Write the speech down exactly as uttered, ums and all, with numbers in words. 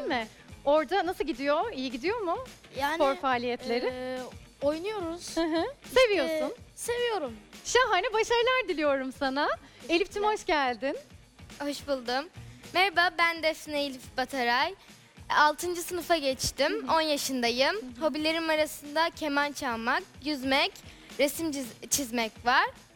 mi? Orada nasıl gidiyor? İyi gidiyor mu Yani spor faaliyetleri? e, oynuyoruz. Hı hı. Seviyorsun. E, seviyorum. Şahane başarılar diliyorum sana. Elif'cim hoş geldin. Hoş buldum. Merhaba, ben Defne Elif Bataray. altıncı sınıfa geçtim. on yaşındayım. Hobilerim arasında keman çalmak, yüzmek, resim çiz- çizmek var.